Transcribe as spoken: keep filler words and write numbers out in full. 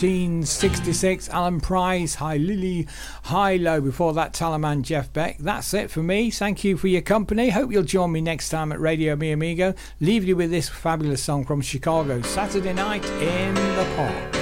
nineteen sixty-six, Alan Price, High Lily, High Low. Before that, Talaman, Jeff Beck. That's it for me. Thank you for your company. Hope you'll join me next time at Radio Mi Amigo. Leave you with this fabulous song from Chicago, Saturday Night in the Park.